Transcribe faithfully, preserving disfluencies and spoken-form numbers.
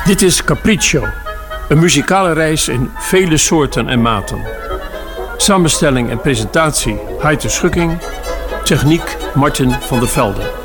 Dit is Capriccio, een muzikale reis in vele soorten en maten. Samenstelling en presentatie Heite Schukking, techniek Martin van der Velde.